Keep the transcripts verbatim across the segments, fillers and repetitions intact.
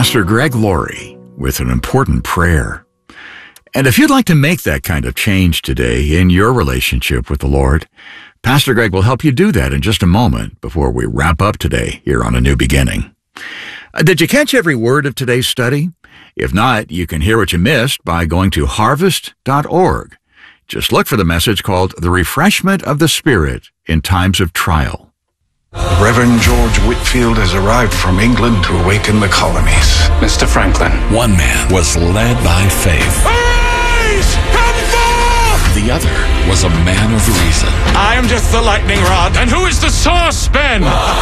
Pastor Greg Laurie with an important prayer. And if you'd like to make that kind of change today in your relationship with the Lord, Pastor Greg will help you do that in just a moment before we wrap up today here on A New Beginning. Uh, did you catch every word of today's study? If not, you can hear what you missed by going to harvest dot org. Just look for the message called The Refreshment of the Spirit in Times of Trial. Reverend George Whitefield has arrived from England to awaken the colonies. Mister Franklin. One man was led by faith. Arise! Come forth! The other was a man of reason. I am just the lightning rod. And who is the source, Ben?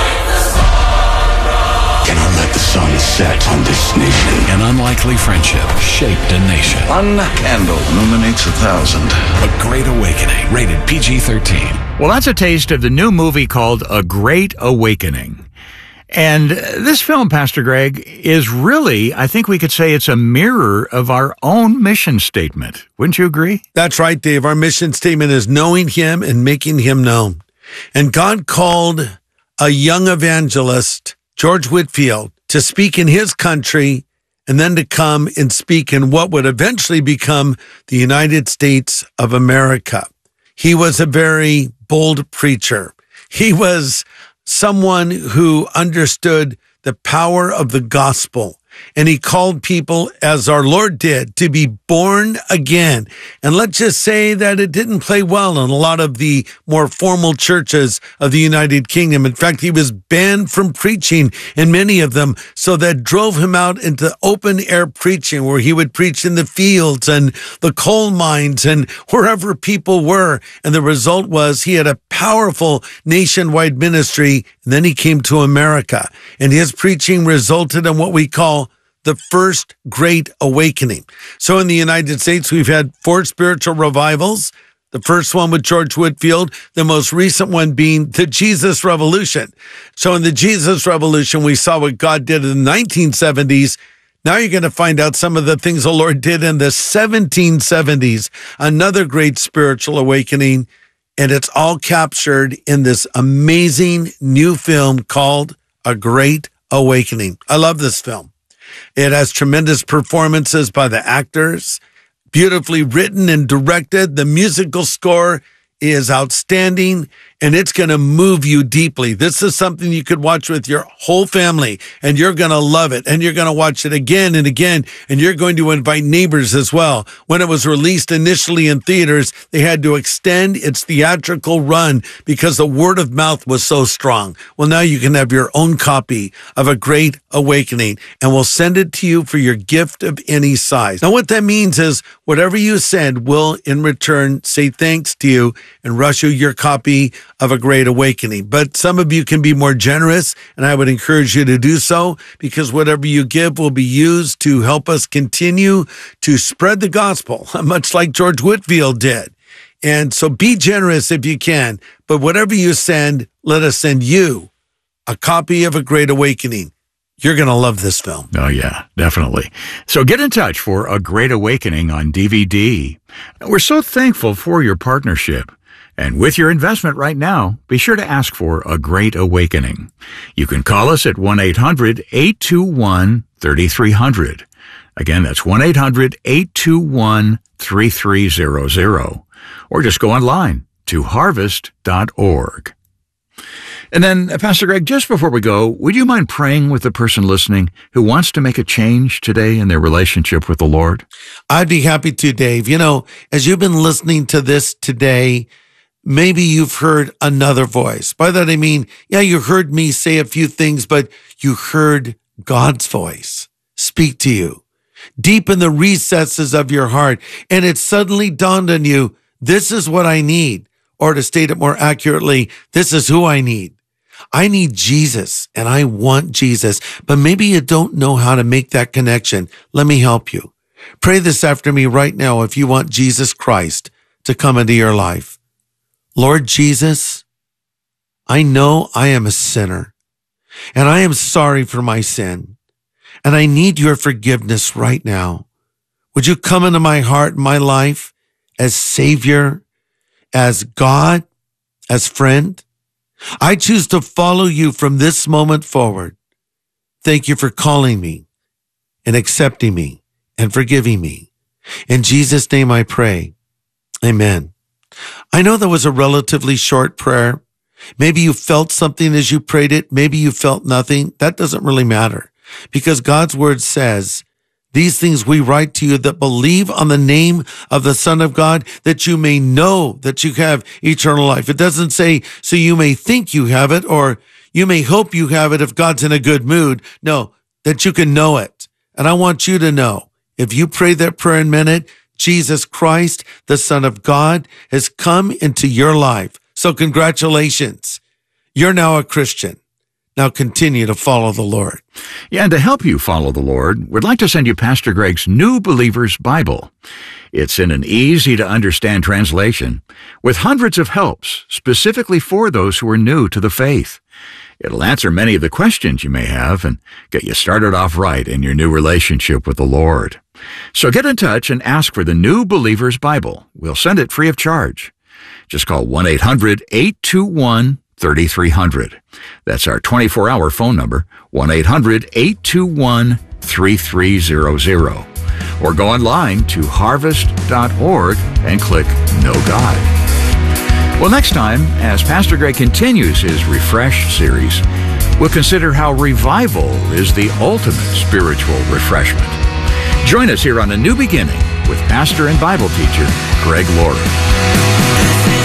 Cannot let the sun set on this nation. An unlikely friendship shaped a nation. One candle illuminates a thousand. A Great Awakening, rated P G thirteen. Well, that's a taste of the new movie called A Great Awakening. And this film, Pastor Greg, is really, I think we could say it's a mirror of our own mission statement. Wouldn't you agree? That's right, Dave. Our mission statement is knowing him and making him known. And God called a young evangelist, George Whitefield, to speak in his country and then to come and speak in what would eventually become the United States of America. He was a very bold preacher. He was someone who understood the power of the gospel. And he called people, as our Lord did, to be born again. And let's just say that it didn't play well in a lot of the more formal churches of the United Kingdom. In fact, he was banned from preaching in many of them. So that drove him out into open air preaching, where he would preach in the fields and the coal mines and wherever people were. And the result was he had a powerful nationwide ministry. And then he came to America, and his preaching resulted in what we call the first Great Awakening. So in the United States, we've had four spiritual revivals. The first one with George Whitefield, the most recent one being the Jesus Revolution. So in the Jesus Revolution, we saw what God did in the nineteen seventies. Now you're going to find out some of the things the Lord did in the seventeen seventies, another great spiritual awakening. And it's all captured in this amazing new film called A Great Awakening. I love this film. It has tremendous performances by the actors, beautifully written and directed. The musical score is outstanding, and it's going to move you deeply. This is something you could watch with your whole family, and you're going to love it, and you're going to watch it again and again, and you're going to invite neighbors as well. When it was released initially in theaters, they had to extend its theatrical run because the word of mouth was so strong. Well, now you can have your own copy of A Great Awakening, and we'll send it to you for your gift of any size. Now, what that means is whatever you send will, in return, say thanks to you and rush you your copy of A Great Awakening. But some of you can be more generous, and I would encourage you to do so, because whatever you give will be used to help us continue to spread the gospel, much like George Whitefield did. And so be generous if you can, but whatever you send, let us send you a copy of A Great Awakening. You're going to love this film. Oh, yeah, definitely. So get in touch for A Great Awakening on D V D. We're so thankful for your partnership. And with your investment right now, be sure to ask for A Great Awakening. You can call us at one eight hundred eight two one three three zero zero. Again, that's one eight hundred eight two one three three zero zero. Or just go online to harvest dot org. And then, uh, Pastor Greg, just before we go, would you mind praying with the person listening who wants to make a change today in their relationship with the Lord? I'd be happy to, Dave. You know, as you've been listening to this today, maybe you've heard another voice. By that I mean, yeah, you heard me say a few things, but you heard God's voice speak to you deep in the recesses of your heart. And it suddenly dawned on you, this is what I need. Or to state it more accurately, this is who I need. I need Jesus, and I want Jesus, but maybe you don't know how to make that connection. Let me help you. Pray this after me right now if you want Jesus Christ to come into your life. Lord Jesus, I know I am a sinner, and I am sorry for my sin, and I need your forgiveness right now. Would you come into my heart and my life as Savior, as God, as friend? I choose to follow you from this moment forward. Thank you for calling me and accepting me and forgiving me. In Jesus' name I pray. Amen. I know that was a relatively short prayer. Maybe you felt something as you prayed it. Maybe you felt nothing. That doesn't really matter, because God's word says, these things we write to you that believe on the name of the Son of God, that you may know that you have eternal life. It doesn't say, so you may think you have it, or you may hope you have it if God's in a good mood. No, that you can know it. And I want you to know, if you pray that prayer and meant it, Jesus Christ, the Son of God, has come into your life. So congratulations. You're now a Christian. Now continue to follow the Lord. Yeah, and to help you follow the Lord, we'd like to send you Pastor Greg's New Believer's Bible. It's in an easy-to-understand translation with hundreds of helps specifically for those who are new to the faith. It'll answer many of the questions you may have and get you started off right in your new relationship with the Lord. So get in touch and ask for the New Believer's Bible. We'll send it free of charge. Just call one eight hundred eight two one three three zero zero. That's our twenty-four hour phone number, one eight hundred eight two one three three zero zero. Or go online to harvest dot org and click Know God. Well, next time, as Pastor Greg continues his Refresh series, we'll consider how revival is the ultimate spiritual refreshment. Join us here on A New Beginning with pastor and Bible teacher Greg Laurie.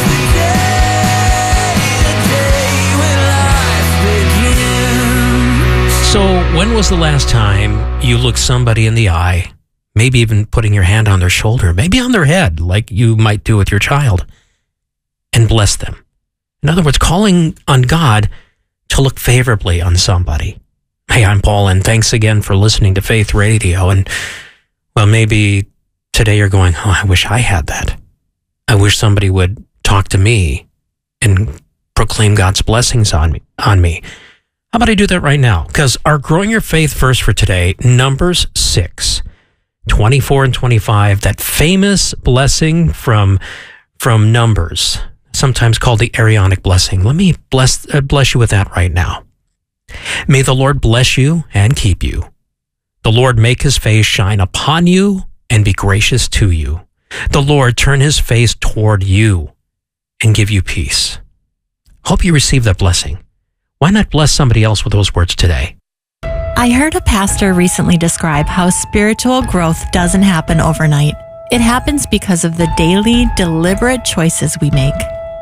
So, when was the last time you looked somebody in the eye, maybe even putting your hand on their shoulder, maybe on their head, like you might do with your child, and blessed them? In other words, calling on God to look favorably on somebody. Hey, I'm Paul, and thanks again for listening to Faith Radio. And, well, maybe today you're going, oh, I wish I had that. I wish somebody would talk to me and proclaim God's blessings on me. On me. How about I do that right now? Because our Growing Your Faith verse for today, Numbers six, twenty-four and twenty-five, that famous blessing from, from Numbers, sometimes called the Aaronic blessing. Let me bless, uh, bless you with that right now. May the Lord bless you and keep you. The Lord make his face shine upon you and be gracious to you. The Lord turn his face toward you and give you peace. Hope you receive that blessing. Why not bless somebody else with those words today? I heard a pastor recently describe how spiritual growth doesn't happen overnight. It happens because of the daily, deliberate choices we make.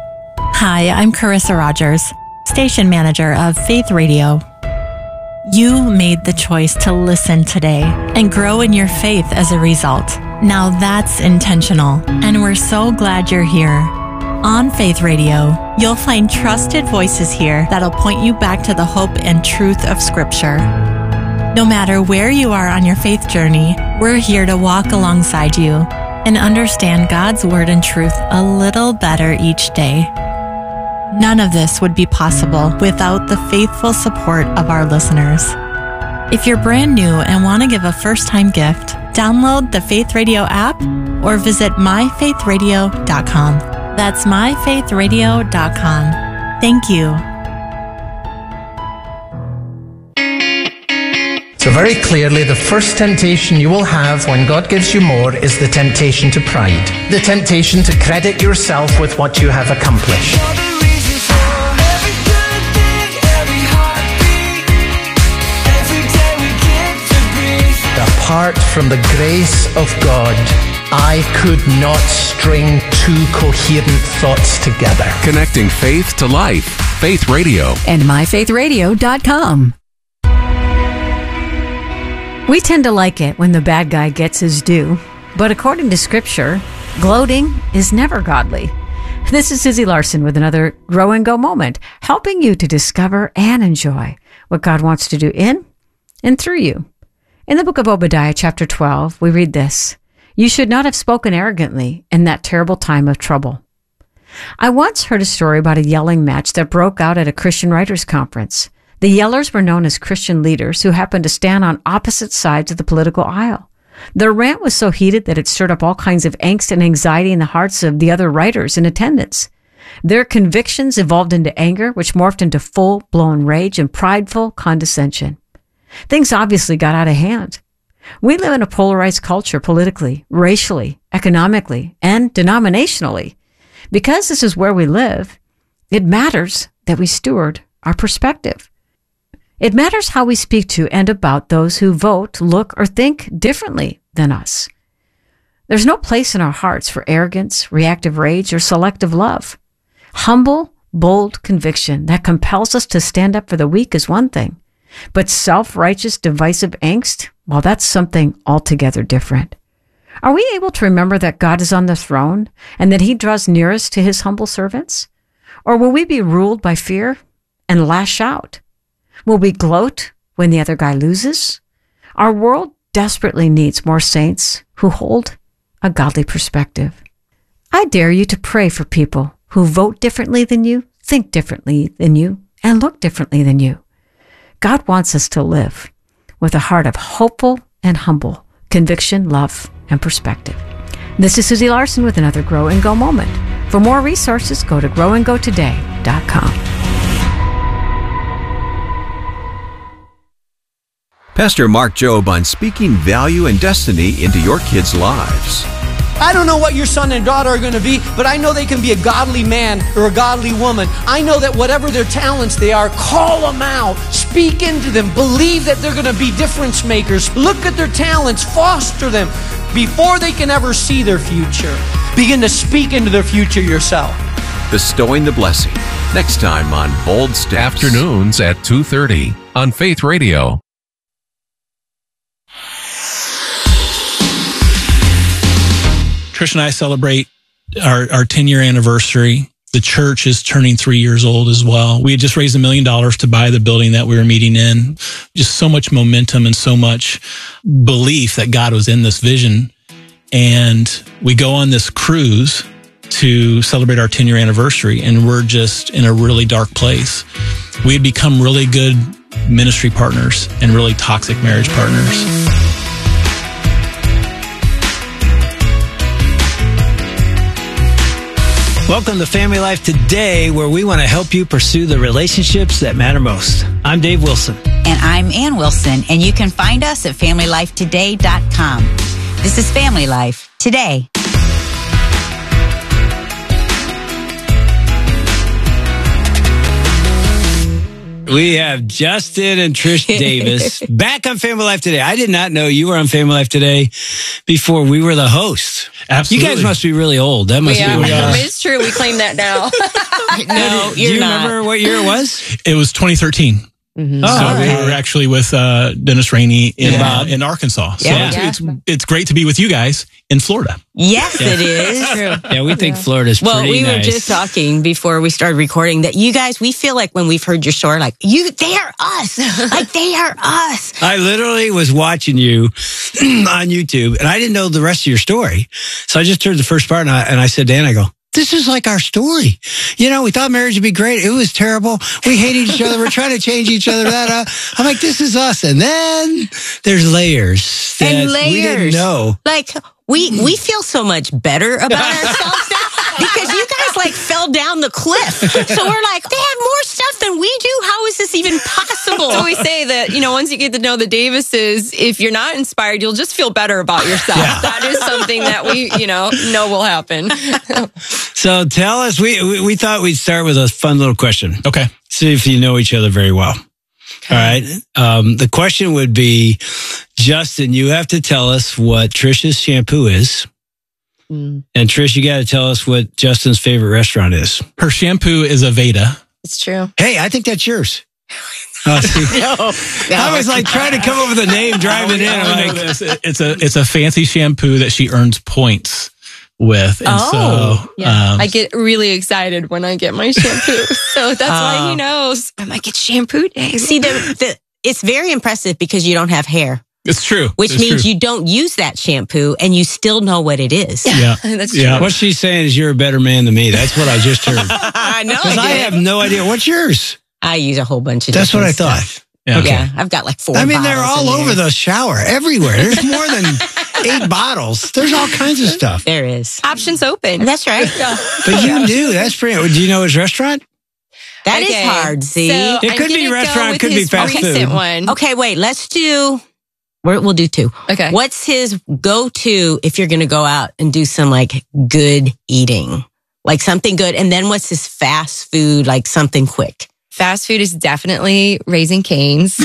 Hi, I'm Carissa Rogers, station manager of Faith Radio. You made the choice to listen today and grow in your faith as a result. Now that's intentional, and we're so glad you're here. On Faith Radio, you'll find trusted voices here that'll point you back to the hope and truth of Scripture. No matter where you are on your faith journey, we're here to walk alongside you and understand God's Word and truth a little better each day. None of this would be possible without the faithful support of our listeners. If you're brand new and want to give a first-time gift, download the Faith Radio app or visit my faith radio dot com. That's my faith radio dot com. Thank you. So very clearly, the first temptation you will have when God gives you more is the temptation to pride. The temptation to credit yourself with what you have accomplished. Apart from the grace of God, I could not string two coherent thoughts together. Connecting faith to life. Faith Radio. And my faith radio dot com. We tend to like it when the bad guy gets his due, but according to Scripture, gloating is never godly. This is Susie Larson with another Grow and Go moment, helping you to discover and enjoy what God wants to do in and through you. In the book of Obadiah, chapter twelve, we read this: "You should not have spoken arrogantly in that terrible time of trouble." I once heard a story about a yelling match that broke out at a Christian writers' conference. The yellers were known as Christian leaders who happened to stand on opposite sides of the political aisle. Their rant was so heated that it stirred up all kinds of angst and anxiety in the hearts of the other writers in attendance. Their convictions evolved into anger, which morphed into full-blown rage and prideful condescension. Things obviously got out of hand. We live in a polarized culture politically, racially, economically, and denominationally. Because this is where we live, it matters that we steward our perspective. It matters how we speak to and about those who vote, look, or think differently than us. There's no place in our hearts for arrogance, reactive rage, or selective love. Humble, bold conviction that compels us to stand up for the weak is one thing, but self-righteous, divisive angst, well, that's something altogether different. Are we able to remember that God is on the throne and that he draws nearest to his humble servants? Or will we be ruled by fear and lash out? Will we gloat when the other guy loses? Our world desperately needs more saints who hold a godly perspective. I dare you to pray for people who vote differently than you, think differently than you, and look differently than you. God wants us to live with a heart of hopeful and humble conviction, love, and perspective. This is Susie Larson with another Grow and Go moment. For more resources, go to grow and go today dot com. Pastor Mark Jobe on speaking value and destiny into your kids' lives. I don't know what your son and daughter are going to be, but I know they can be a godly man or a godly woman. I know that whatever their talents they are, call them out, speak into them, believe that they're going to be difference makers. Look at their talents, foster them before they can ever see their future. Begin to speak into their future yourself. Bestowing the blessing. Next time on Bold Steps. Afternoons at two thirty on Faith Radio. Trish and I celebrate our, our ten-year anniversary. The church is turning three years old as well. We had just raised a million dollars to buy the building that we were meeting in. Just so much momentum and so much belief that God was in this vision. And we go on this cruise to celebrate our ten-year anniversary, and we're just in a really dark place. We had become really good ministry partners and really toxic marriage partners. Welcome to Family Life Today, where we want to help you pursue the relationships that matter most. I'm Dave Wilson. And I'm Ann Wilson, and you can find us at family life today dot com. This is Family Life Today. We have Justin and Trish Davis back on Family Life Today. I did not know you were on Family Life Today before we were the hosts. Absolutely. You guys must be really old. That must we be are. what Yeah. It's true. We claim that now. No, Do you're you not. remember what year it was? It was twenty thirteen. Mm-hmm. Oh, so right. we were actually with uh, Dennis Rainey in Yeah. uh, in Arkansas. So Yeah. it's, it's it's great to be with you guys in Florida. Yes, Yeah. it is. True. Yeah, we think Florida's Well, pretty we were nice. just talking before we started recording that you guys, we feel like when we've heard your story, like you, they are us, like they are us. I literally was watching you on YouTube, and I didn't know the rest of your story. So I just heard the first part, and I, and I said to Dan, I go, this is like our story. You know, we thought marriage would be great. It was terrible. We hated each other. We're trying to change each other. That, uh, I'm like, this is us. And then there's layers that And layers. we didn't know. Like we, we feel so much better about ourselves now because you guys like fell down the cliff. So we're like, they have more stuff than we do. How is this even possible? So we say that, you know, once you get to know the Davises, if you're not inspired, you'll just feel better about yourself. Yeah. That is something that we, you know, know will happen. So tell us, we, we, we thought we'd start with a fun little question. Okay. See if you know each other very well. All right. Um, the question would be, Justin, you have to tell us what Trish's shampoo is. Mm. And Trish, you got to tell us what Justin's favorite restaurant is. Her shampoo is Aveda. It's true. Hey, I think that's yours. Oh, see, No. I was like trying to come up with a name driving in. I'm I know like, this. It- It's a it's a fancy shampoo that she earns points with, and Oh, so yeah. um, I get really excited when I get my shampoo. So that's why he knows. I'm like, it's shampoo day. See, the, the, it's very impressive because you don't have hair, it's true. which It's means true. you don't use that shampoo and you still know what it is. Yeah, That's yeah. what she's saying is you're a better man than me. That's what I just heard. I know. Because I have no idea. What's yours? I use a whole bunch of That's what I different thought. stuff. Yeah. Okay. Yeah, I've got like four I mean, they're bottles all in over there. the shower, everywhere. There's more than eight bottles. There's all kinds of stuff. There is. Options open. That's right. But you do. That's pretty. Do you know his restaurant? That is Okay, hard, see? so It I'm could be gonna go restaurant, with could be his fast recent food. one. Okay, wait, let's do We're, we'll do two. Okay. What's his go-to if you're going to go out and do some like good eating? Like something good. And then what's his fast food, like something quick? Fast food is definitely Raising Cane's.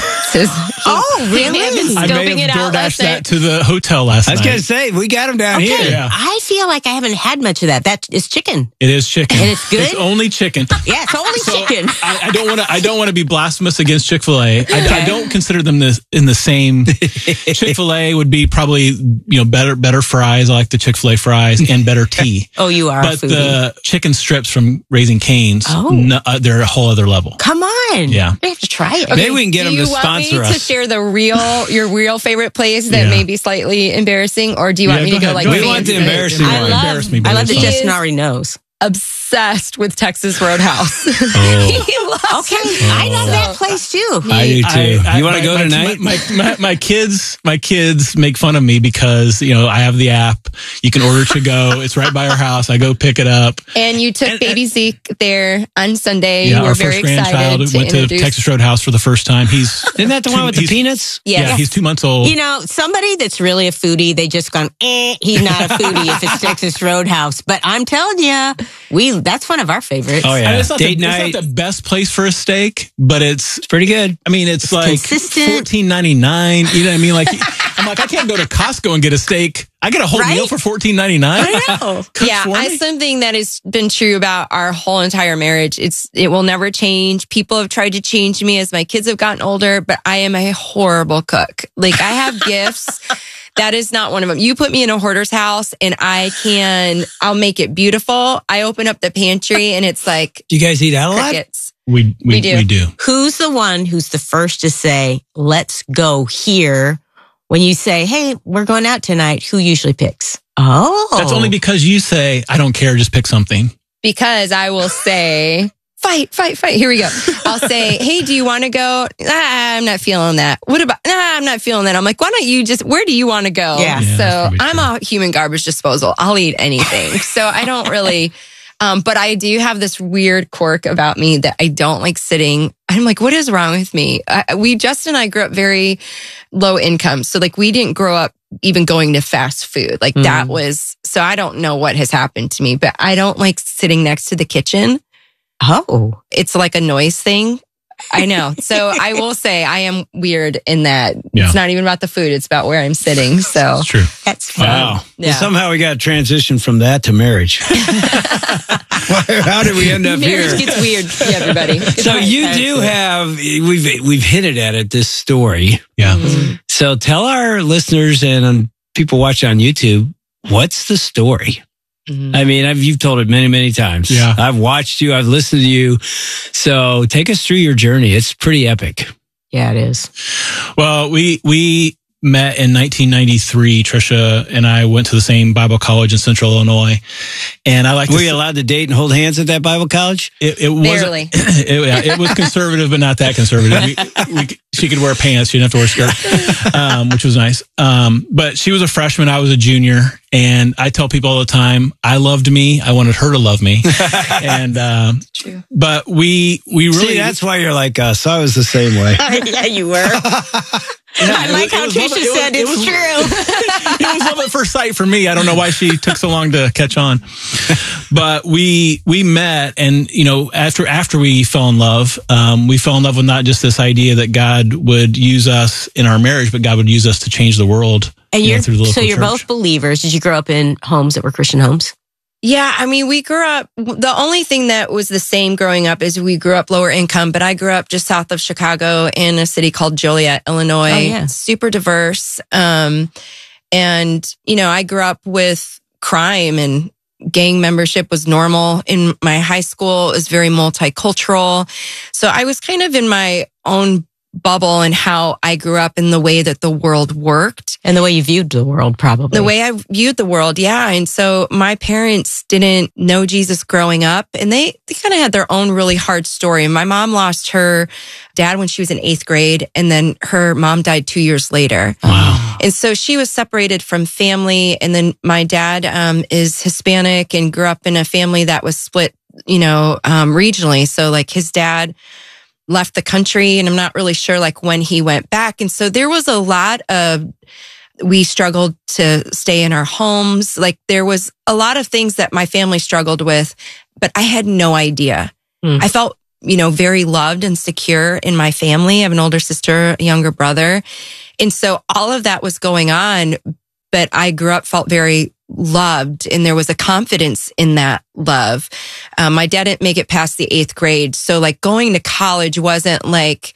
Oh, really? I've been I scoping may it have out last DoorDashed that night. to the hotel last I was night. going to say, we got him down Okay. here. Yeah. I feel like I haven't had much of that. That is chicken. It is chicken. And it's good? It's only chicken. Yeah, it's only So, chicken. I, I don't want to. I don't want to be blasphemous against Chick-fil-A. I, I don't consider them this, in the same. Chick-fil-A would be probably you know better better fries. I like the Chick-fil-A fries and better tea. Oh, you are. But a foodie. the chicken strips from Raising Cane's, Oh. no, uh, they're a whole other level. Come on. Yeah. We have to try it. Maybe we can get Do him you to want me sponsor to us. share the real, your real favorite place that Yeah. may be slightly embarrassing, or do you want Yeah, me go to go ahead. like? Go We ahead. want the fancy? embarrassing I one. love, Embarrass me, I love that Billy. Justin already knows. Obsessed with Texas Roadhouse. Oh. He loves Okay. it. I love So- that place too. I do too. I- I- you want my- to go my- tonight? My, my, my, my kids, my kids make fun of me because you know I have the app. You can order to go. It's right by our house. I go pick it up. And you took baby Zeke there on Sunday. Yeah, you were our very first grandchild excited to went to introduce. Texas Roadhouse for the first time. He's Isn't that the one two- with the he's- peanuts? Yes. Yeah, he's two months old. You know, somebody that's really a foodie, they just gone, eh, he's not a foodie if it's Texas Roadhouse. But I'm telling you, we that's one of our favorites. Oh, yeah. And it's not, Date the, night. it's not the best place for a steak, but it's It's pretty good. I mean, it's, like consistent. fourteen ninety nine. You know what I mean? Like, I'm like, I can't go to Costco and get a steak. I get a whole Right? meal for fourteen ninety nine. I know. Yeah, I, something that has been true about our whole entire marriage. It's it will never change. People have tried to change me as my kids have gotten older, but I am a horrible cook. Like I have gifts. That is not one of them. You put me in a hoarder's house and I can, I'll make it beautiful. I open up the pantry and it's like Do you guys eat out a lot? crickets. We we, We do. we do. Who's the one who's the first to say, let's go here? When you say, hey, we're going out tonight, who usually picks? Oh. That's only because you say, I don't care, just pick something. Because I will say, fight, fight, fight. Here we go. I'll say, hey, do you want to go? Ah, I'm not feeling that. What about, nah, I'm not feeling that. I'm like, why don't you just, where do you want to go? Yeah. Yeah, that's so probably I'm a human garbage disposal. I'll eat anything. So I don't really, um, but I do have this weird quirk about me that I don't like sitting. I'm like, what is wrong with me? I, we, Justin and I grew up very low income. So like we didn't grow up even going to fast food. Like Mm. that was, so I don't know what has happened to me, but I don't like sitting next to the kitchen. Oh. It's like a noise thing. I know. So I will say I am weird in that Yeah. it's not even about the food. It's about where I'm sitting. So It's true. That's fun. Wow. Yeah. Well, somehow we got to transition from that to marriage. How did we end up marriage here? gets weird. Yeah, everybody. So you do have we've we've hinted at it this story. Yeah. Mm-hmm. So tell our listeners and um, people watching on YouTube, what's the story? Mm-hmm. I mean, I've, you've told it many, many times. Yeah. I've watched you. I've listened to you. So take us through your journey. It's pretty epic. Yeah, it is. Well, we we met in nineteen ninety-three. Trisha and I went to the same Bible college in Central Illinois, and I like. Were to you s- allowed to date and hold hands at that Bible college? It, it Barely. wasn't. It, yeah, it was conservative, but not that conservative. We, we, she could wear pants; she didn't have to wear a skirt, um, which was nice. Um, but she was a freshman; I was a junior, and I tell people all the time, I loved me. I wanted her to love me, and um, True. but we we really See, that's why you're like us. I was the same way. Yeah, you were. I like how was love Tisha at- it was- said it it's was- true. it was love at first sight for me. I don't know why she took so long to catch on, but we we met, and you know, after after we fell in love, um, we fell in love with not just this idea that God would use us in our marriage, but God would use us to change the world. And you know, you're through the local so you're church. both believers. Did you grow up in homes that were Christian homes? Yeah, I mean, we grew up, the only thing that was the same growing up is we grew up lower income, but I grew up just south of Chicago in a city called Joliet, Illinois. Oh, yeah. Super diverse. Um, and, you know, I grew up with crime and gang membership was normal in my high school. It was very multicultural. So I was kind of in my own bubble and how I grew up in the way that the world worked. And the way you viewed the world, probably. The way I viewed the world, yeah. And so my parents didn't know Jesus growing up, and they, they kind of had their own really hard story. My mom lost her dad when she was in eighth grade, and then her mom died two years later. Wow. And so she was separated from family. And then my dad um, is Hispanic and grew up in a family that was split, you know, um, regionally. So like his dad left the country, and I'm not really sure like when he went back. And so there was a lot of, we struggled to stay in our homes. Like there was a lot of things that my family struggled with, but I had no idea. Mm. I felt, you know, very loved and secure in my family. I have an older sister, a younger brother. And so all of that was going on, but I grew up, felt very loved, and there was a confidence in that love. Um, my dad didn't make it past the eighth grade. So like going to college wasn't like,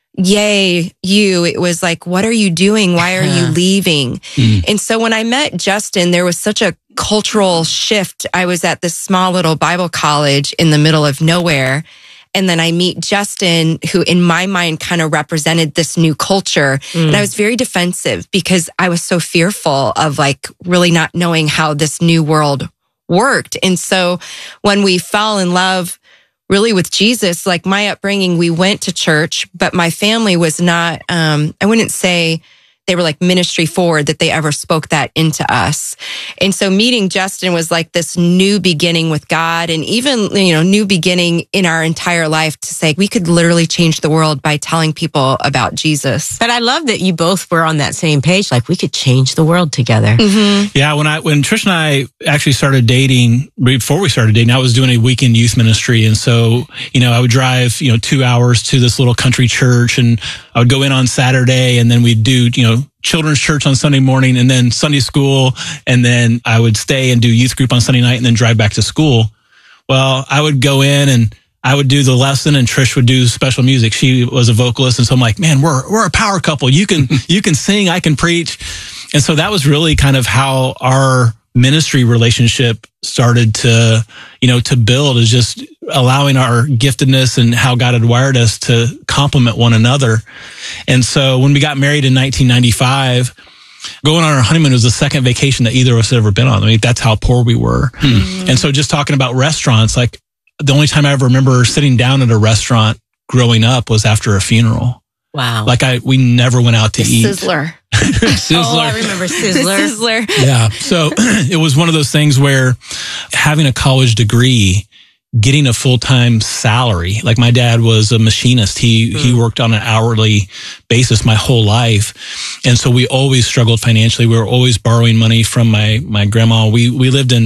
yay, you. It was like, what are you doing? Why are you leaving? Mm. And so when I met Justin, there was such a cultural shift. I was at this small little Bible college in the middle of nowhere. And then I meet Justin, who in my mind kind of represented this new culture. Mm. And I was very defensive because I was so fearful of like really not knowing how this new world worked. And so when we fell in love really with Jesus, like my upbringing, we went to church, but my family was not, um, I wouldn't say they were like ministry forward, that they ever spoke that into us. And so meeting Justin was like this new beginning with God, and even, you know, new beginning in our entire life to say we could literally change the world by telling people about Jesus. But I love that you both were on that same page. Like we could change the world together. Mm-hmm. Yeah. When I, when Trish and I actually started dating, before we started dating, I was doing a weekend youth ministry. And so, you know, I would drive, you know, two hours to this little country church, and I would go in on Saturday, and then we'd do, you know, children's church on Sunday morning, and then Sunday school. And then I would stay and do youth group on Sunday night and then drive back to school. Well, I would go in and I would do the lesson, and Trish would do special music. She was a vocalist. And so I'm like, man, we're, we're a power couple. You can, you can sing, I can preach. And so that was really kind of how our ministry relationship started to, you know, to build, is just allowing our giftedness and how God had wired us to complement one another. And so when we got married in nineteen ninety-five, going on our honeymoon was the second vacation that either of us had ever been on. I mean, that's how poor we were. Mm. And so just talking about restaurants, like the only time I ever remember sitting down at a restaurant growing up was after a funeral. Wow. Like I, we never went out to the eat. Sizzler. Sizzler. Oh, I remember Sizzler. Sizzler. Yeah. So it was one of those things where having a college degree, getting a full-time salary, like my dad was a machinist. He, mm. he worked on an hourly basis my whole life. And so we always struggled financially. We were always borrowing money from my, my grandma. We, we lived in,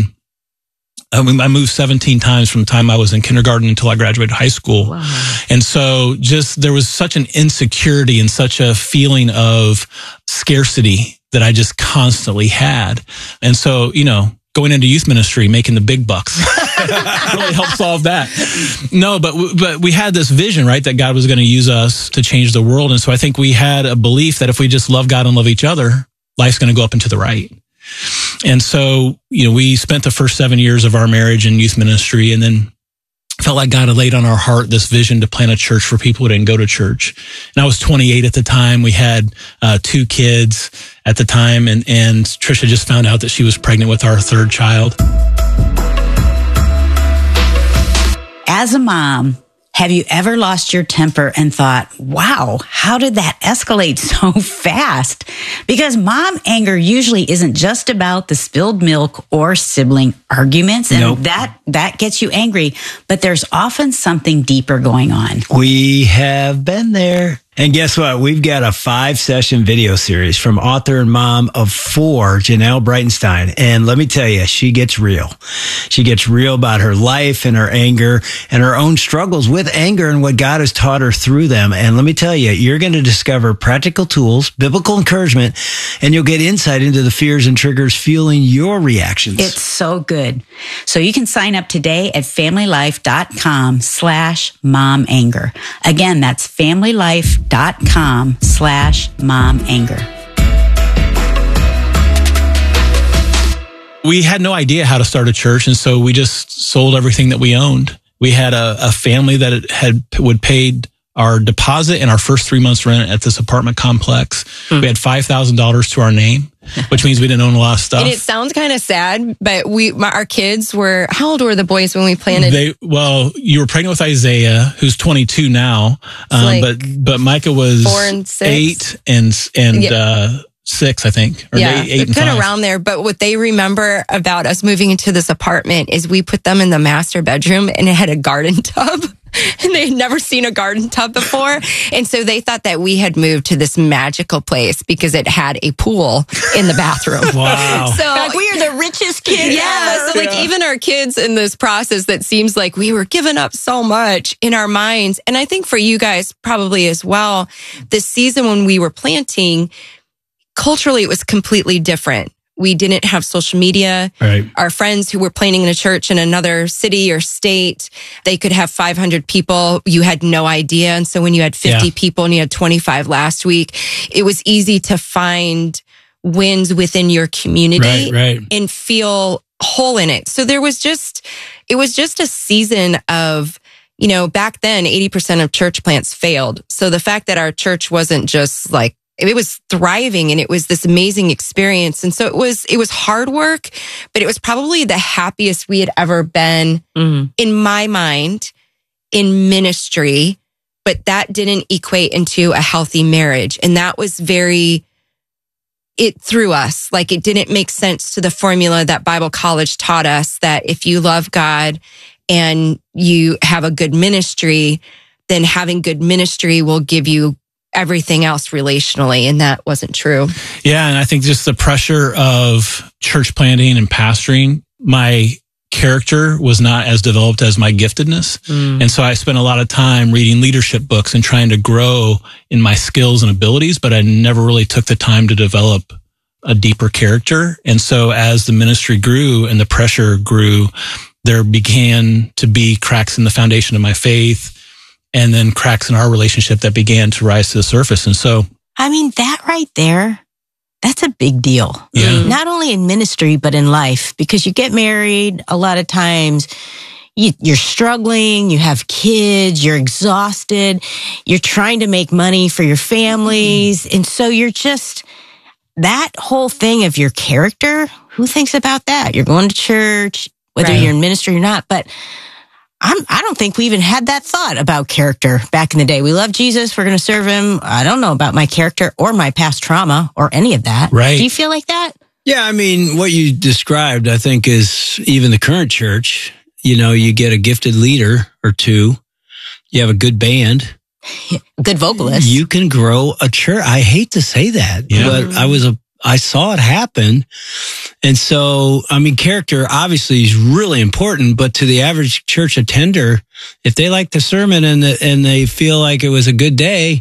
I mean, I moved seventeen times from the time I was in kindergarten until I graduated high school. Wow. And so just, there was such an insecurity and such a feeling of scarcity that I just constantly had. And so, you know, going into youth ministry, making the big bucks really helped solve that. No, but, but we had this vision, right, that God was going to use us to change the world. And so I think we had a belief that if we just love God and love each other, life's going to go up and to the right. And so, you know, we spent the first seven years of our marriage in youth ministry, and then felt like God had laid on our heart this vision to plant a church for people who didn't go to church. And I was twenty-eight at the time. We had uh, two kids at the time, and, and Trisha just found out that she was pregnant with our third child. As a mom, have you ever lost your temper and thought, wow, how did that escalate so fast? Because mom anger usually isn't just about the spilled milk or sibling arguments, and nope. that, that gets you angry, but there's often something deeper going on. We have been there. And guess what? We've got a five session video series from author and mom of four, Janelle Breitenstein. And let me tell you, she gets real. She gets real about her life and her anger and her own struggles with anger and what God has taught her through them. And let me tell you, you're going to discover practical tools, biblical encouragement, and you'll get insight into the fears and triggers fueling your reactions. It's so good. So you can sign up today at familylife.com slash mom anger. Again, that's familylife.com dot com slash mom anger. We had no idea how to start a church, and so we just sold everything that we owned. We had a, a family that had would paid our deposit and our first three months rent at this apartment complex. Mm. We had five thousand dollars to our name, which means we didn't own a lot of stuff. And it sounds kind of sad, but we, my, our kids were, how old were the boys when we planted? They, well, you were pregnant with Isaiah, who's twenty-two now. Um, like but, but Micah was four and six. eight and, and, yeah. uh, six, I think, or yeah, eight, eight and kind five. of around there. But what they remember about us moving into this apartment is we put them in the master bedroom and it had a garden tub. and they had never seen a garden tub before. And so they thought that we had moved to this magical place because it had a pool in the bathroom. Wow. So Like we are the richest kids yeah, ever. so like even our kids in this process that seems like we were giving up so much in our minds. And I think for you guys probably as well, this season when we were planting, culturally it was completely different. We didn't have social media. Right. Our friends who were planning in a church in another city or state, they could have five hundred people. You had no idea. And so when you had fifty Yeah. people and you had twenty-five last week, it was easy to find wins within your community Right, right. and feel whole in it. So there was just, it was just a season of, you know, back then, eighty percent of church plants failed. So the fact that our church wasn't just like, it was thriving and it was this amazing experience. And so it was, it was hard work, but it was probably the happiest we had ever been Mm-hmm. in my mind in ministry, but that didn't equate into a healthy marriage. And that was very, it threw us. Like it didn't make sense to the formula that Bible college taught us that if you love God and you have a good ministry, then having good ministry will give you everything else relationally. And that wasn't true. Yeah. And I think just the pressure of church planting and pastoring, my character was not as developed as my giftedness. Mm. And so I spent a lot of time reading leadership books and trying to grow in my skills and abilities, but I never really took the time to develop a deeper character. And so as the ministry grew and the pressure grew, there began to be cracks in the foundation of my faith, and then cracks in our relationship that began to rise to the surface. And so, I mean, that right there, that's a big deal. Yeah. Not only in ministry, but in life, because you get married a lot of times. You, you're struggling, you have kids, you're exhausted, you're trying to make money for your families. And so you're just, that whole thing of your character, who thinks about that? You're going to church, whether Right. you're in ministry or not, but I'm, I don't think we even had that thought about character back in the day. We love Jesus. We're going to serve him. I don't know about my character or my past trauma or any of that. Right. Do you feel like that? Yeah, I mean, what you described, I think, is even the current church. You know, you get a gifted leader or two, you have a good band, good vocalist. You can grow a church. I hate to say that, Yeah. but I was a, I saw it happen. And so, I mean, character obviously is really important, but to the average church attender, if they like the sermon and the, and they feel like it was a good day,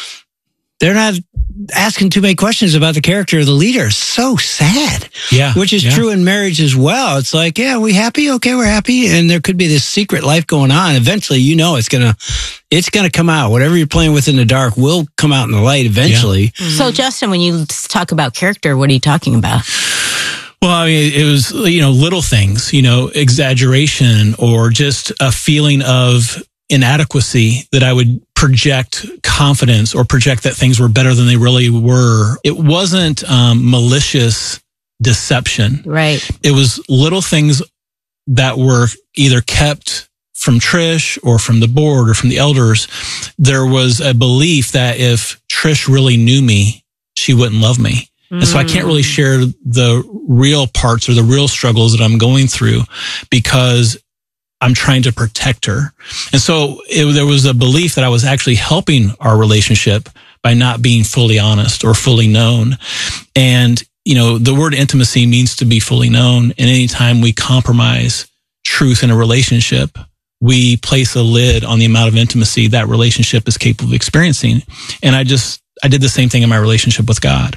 they're not asking too many questions about the character of the leader. So sad. Yeah. Which is yeah. true in marriage as well. It's like, yeah, we happy? Okay, we're happy. And there could be this secret life going on. Eventually, you know, it's going to, it's going to come out. Whatever you're playing with in the dark will come out in the light eventually. Mm-hmm. So, Justin, when you talk about character, what are you talking about? Well, I mean, it was, you know, little things, you know, exaggeration or just a feeling of inadequacy that I would project confidence or project that things were better than they really were. It wasn't um, malicious deception. Right. It was little things that were either kept from Trish or from the board or from the elders. There was a belief that if Trish really knew me, she wouldn't love me. And so I can't really share the real parts or the real struggles that I'm going through because I'm trying to protect her. And so it, there was a belief that I was actually helping our relationship by not being fully honest or fully known. And, you know, the word intimacy means to be fully known. And anytime we compromise truth in a relationship, we place a lid on the amount of intimacy that relationship is capable of experiencing. And I just, I did the same thing in my relationship with God.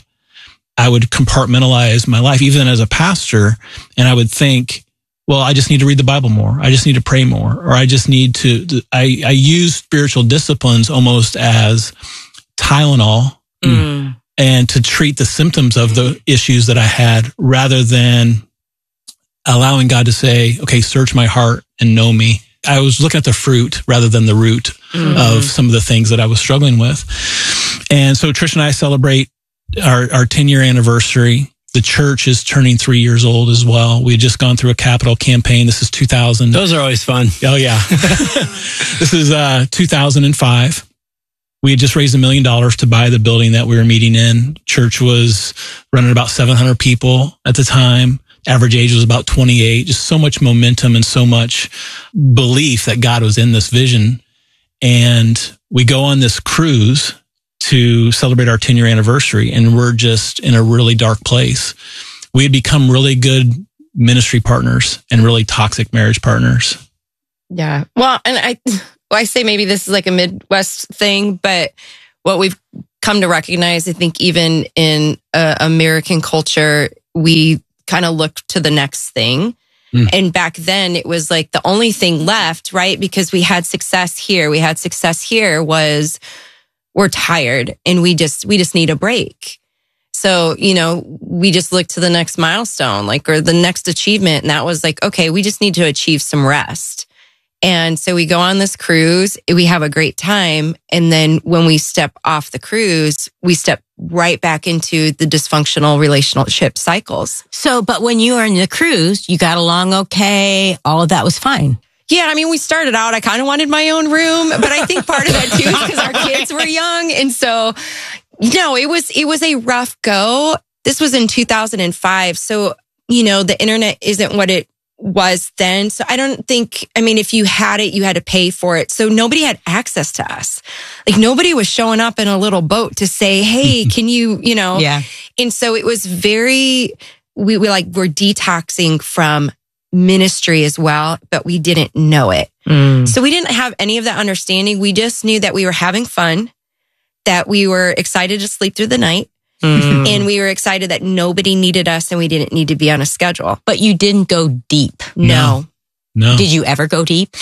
I would compartmentalize my life, even as a pastor, and I would think, well, I just need to read the Bible more. I just need to pray more, or I just need to, I, I use spiritual disciplines almost as Tylenol mm. and to treat the symptoms of the issues that I had rather than allowing God to say, okay, search my heart and know me. I was looking at the fruit rather than the root mm. of some of the things that I was struggling with. And so Trish and I celebrate our, our ten year anniversary. The church is turning three years old as well. We had just gone through a capital campaign. This is two thousand. Those are always fun. Oh, yeah. This is uh, two thousand five. We had just raised a million dollars to buy the building that we were meeting in. Church was running about seven hundred people at the time. Average age was about twenty-eight. Just so much momentum and so much belief that God was in this vision. and we go on this cruise to celebrate our ten year anniversary, and we're just in a really dark place. We had become really good ministry partners and really toxic marriage partners. Yeah. Well, and I, well, I say maybe this is like a Midwest thing, but what we've come to recognize, I think even in uh, American culture, we kind of look to the next thing. Mm. And back then it was like the only thing left, right? Because we had success here. We had success here was we're tired and we just, we just need a break. So, you know, we just looked to the next milestone, like, or the next achievement. And that was like, okay, we just need to achieve some rest. And so we go on this cruise, we have a great time. And then when we step off the cruise, we step right back into the dysfunctional relationship cycles. So, but when you were on the cruise, you got along okay. All of that was fine. Yeah, I mean, we started out, I kind of wanted my own room, but I think part of that too is because our kids were young. And so, no, it was, it was a rough go. This was in two thousand five. So, you know, the internet isn't what it was then. So I don't think, I mean, if you had it, you had to pay for it. So nobody had access to us. Like nobody was showing up in a little boat to say, hey, can you, you know? Yeah. And so it was very, we were like, we're detoxing from ministry as well, but we didn't know it. Mm. So we didn't have any of that understanding. We just knew that we were having fun, that we were excited to sleep through the night. Mm. And we were excited that nobody needed us and we didn't need to be on a schedule. But you didn't go deep. No. No. Did you ever go deep?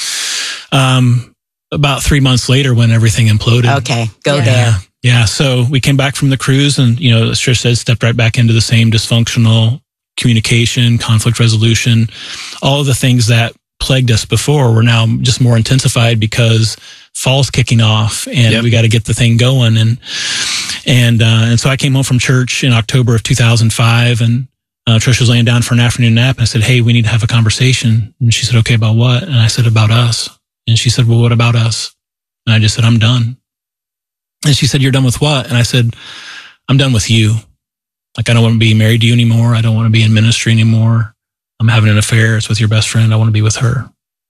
Um, about three months later when everything imploded. Okay, go yeah. there. Yeah. So we came back from the cruise and, you know, as Trish said, stepped right back into the same dysfunctional communication, conflict resolution, all of the things that plagued us before were now just more intensified because fall's kicking off and yep. we got to get the thing going. And, and, uh, and so I came home from church in October of two thousand five and, uh, Trish was laying down for an afternoon nap and I said, hey, we need to have a conversation. And she said, okay, about what? And I said, about us. And she said, well, what about us? And I just said, I'm done. And she said, you're done with what? And I said, I'm done with you. Like, I don't want to be married to you anymore. I don't want to be in ministry anymore. I'm having an affair. It's with your best friend. I want to be with her.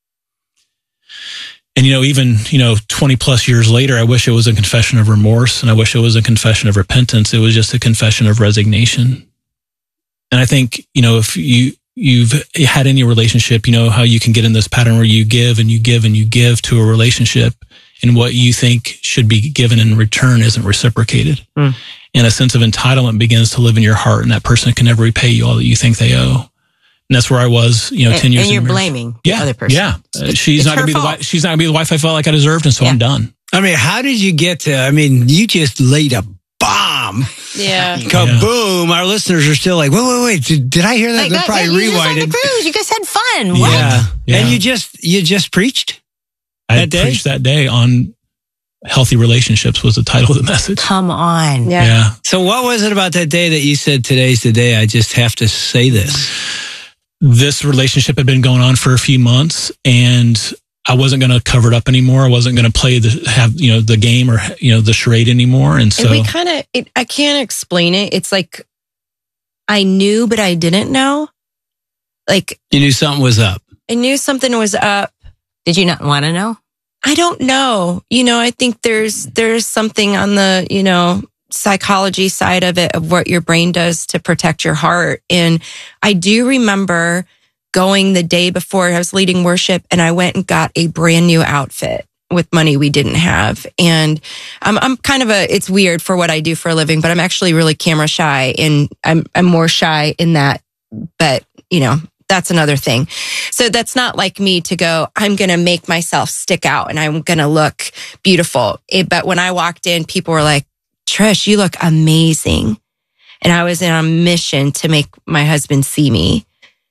And, you know, even, you know, twenty plus years later, I wish it was a confession of remorse and I wish it was a confession of repentance. It was just a confession of resignation. And I think, you know, if you, you've had any relationship, you know, how you can get in this pattern where you give and you give and you give to a relationship and what you think should be given in return isn't reciprocated. Mm. And a sense of entitlement begins to live in your heart and that person can never repay you all that you think they owe. And that's where I was, you know, and, ten years. And you're marriage. blaming yeah, the other person. Yeah, uh, she's it's not going to be the wife. She's not going to be the wife I felt like I deserved, and so yeah. I'm done. I mean, how did you get to? I mean, you just laid a bomb. Yeah. Kaboom! Our listeners are still like, wait, wait, wait. Did, did I hear that? Like, They're probably you rewinded. Just on the cruise. You guys had fun. What? Yeah. yeah. And you just you just preached. I that day? preached that day on healthy relationships was the title of the message. Come on. Yeah. yeah. So what was it about that day that you said today's the day? I just have to say this. This relationship had been going on for a few months and I wasn't going to cover it up anymore. I wasn't going to play the, have, you know, the game or, you know, the charade anymore. And so and we kind of, I can't explain it. It's like, I knew, but I didn't know. Like, you knew something was up. I knew something was up. Did you not want to know? I don't know. You know, I think there's, there's something on the, you know, psychology side of it, of what your brain does to protect your heart. And I do remember going the day before I was leading worship and I went and got a brand new outfit with money we didn't have. And I'm, I'm kind of a, it's weird for what I do for a living, but I'm actually really camera shy and I'm, I'm more shy in that, but you know, that's another thing. So that's not like me to go, I'm going to make myself stick out and I'm going to look beautiful. It, but when I walked in, people were like, Trish, you look amazing. And I was on a mission to make my husband see me.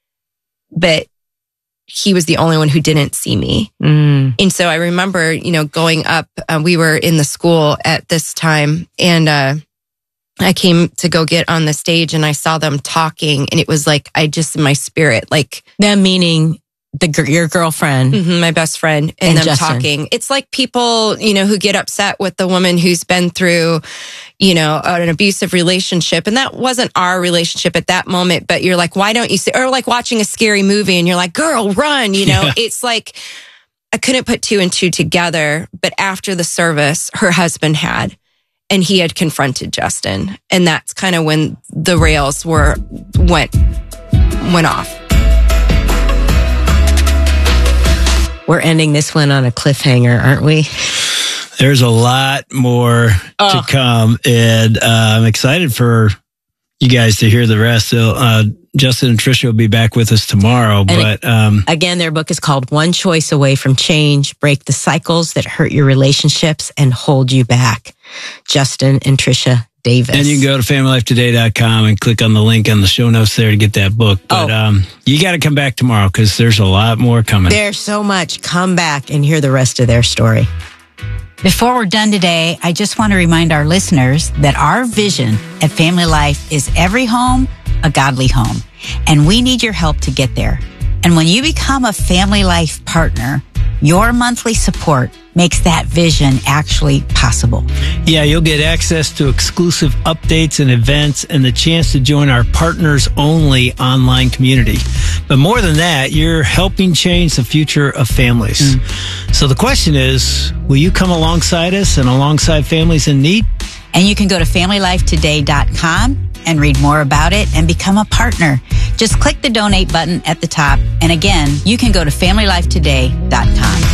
But he was the only one who didn't see me. Mm. And so I remember, you know, going up, uh, we were in the school at this time and uh, I came to go get on the stage and I saw them talking and it was like, I just, in my spirit, like. Them meaning the your girlfriend. Mm-hmm, my best friend and, and them Justin. talking. It's like people, you know, who get upset with the woman who's been through, you know, an abusive relationship. And that wasn't our relationship at that moment, but you're like, why don't you see, or like watching a scary movie and you're like, girl, run, you know, yeah. It's like, I couldn't put two and two together, but after the service, her husband had, and he had confronted Justin. And that's kind of when the rails were, went, went off. We're ending this one on a cliffhanger, aren't we? There's a lot more oh. to come, and uh, I'm excited for you guys to hear the rest. So, uh, Justin and Tricia will be back with us tomorrow. And but um, again, their book is called One Choice Away from Change, Break the Cycles That Hurt Your Relationships and Hold You Back. Justin and Tricia Davis. And you can go to family life today dot com and click on the link on the show notes there to get that book. But oh. um, you got to come back tomorrow because there's a lot more coming. There's so much. Come back and hear the rest of their story. Before we're done today, I just want to remind our listeners that our vision at Family Life is every home, a godly home. And we need your help to get there. And when you become a Family Life partner, your monthly support makes that vision actually possible. Yeah, you'll get access to exclusive updates and events and the chance to join our partners only online community. But more than that, you're helping change the future of families. Mm. So the question is, will you come alongside us and alongside families in need? And you can go to family life today dot com and read more about it and become a partner. Just click the donate button at the top. And again, you can go to family life today dot com.